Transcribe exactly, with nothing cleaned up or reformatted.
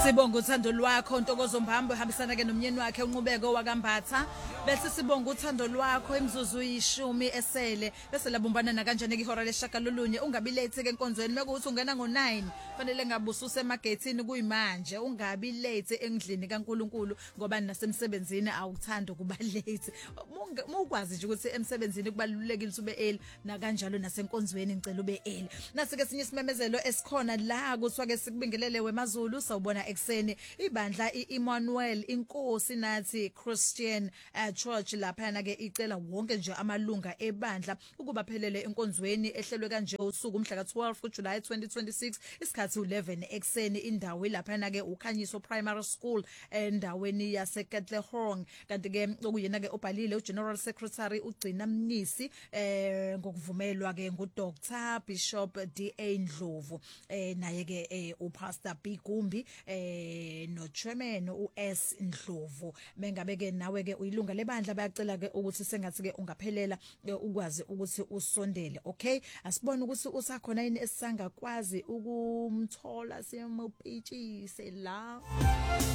Sibonga uthando lwakho Ntokozo Mbambo ehambisana ke nomnyeni wakhe uNqubeko wakambatha bese sibonga uthando lwakho imizuzu uyishumi esele bese labumbana na kanjani ke ihora leshakalolunye ungabi late ke enkonzweni mekuthi ungena ngo nine fanele ngabe ususemagethini kuyimanje ungabi late endlini kaNkuluNkulu ngoba nasemsebenzini awuthanda kuba late mukwazi nje ukuthi emsebenzini kubalulekile ube early na kanjalo nasenkonzweni ngicela ube early nasike sinye isimemezelo esikhona la kuswa ke sikubingelele weMaZulu sawubona ekseni ibandla iEmmanuel inkosi nathi Christian uh, Church lapha na ke icela wonke nje amalunga ebandla ukuba phelele enkonzweni ehlelwe kanje usuku umhla ka twelve kuJuly twenty twenty-six isikhathi eleven ekseni indawo lapha na ke uKhanyiso Primary School endaweni yaseKetlehong kanti ke okuyena ke obhalile uGeneral Secretary uGcina Mnisi eh ngokuvumelwa ke nguDr Bishop D A Ndlovu eh naye ke eh uPastor B Gumbi eh no Chairman uS Ndlovu mengabe ke nawe ke uyilunga lebandla bayacela ke ukuthi sengathi ke ungaphelela ukwazi ukuthi usondele okay asibone ukuthi usakhona yini esisangakwazi ukumthola siyamupitshise la